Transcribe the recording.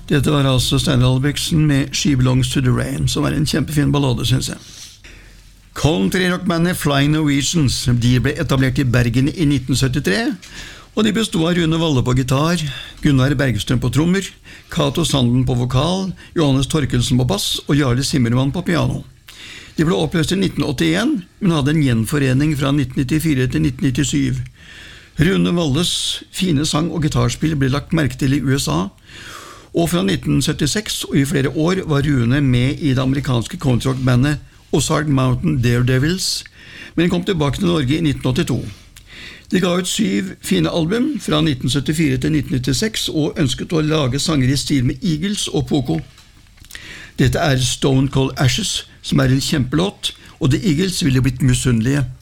Dette var altså Steinar Albrigtsen med She Belongs to the Rain, som en kjempefin ballade, synes jeg. Country-rockbandet Flying Norwegians, de ble etablert i Bergen i 1973, og de bestod av Rune Valle på gitar, Gunnar Bergstrøm på trommer, Cato Sanden på vokal, Johannes Torkelsen på bass og Jarle Simmermann på piano. De ble oppløst i 1981, men hadde en gjenforening fra 1994 til 1997. Rune Valles fine sang- og gitarspill ble lagt merke til i USA, og fra 1976 og i flere år var Rune med i det amerikanske countryrockbandet Ozark Mountain Daredevils, men kom tilbake til Norge i 1982. De ga ut 7 fine album fra 1974 til 1996 og ønsket å lage sanger i stil med Eagles og Poco. Dette er Stone Cold Ashes, som er en kjempelåt, og The Eagles ville blitt misunnelige.